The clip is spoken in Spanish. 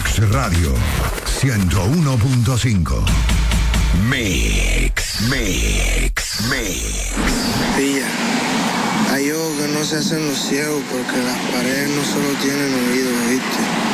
Mix Radio 101.5. Mix. Pilla, hay ojos que no se hacen los ciegos porque las paredes no solo tienen oídos, ¿viste?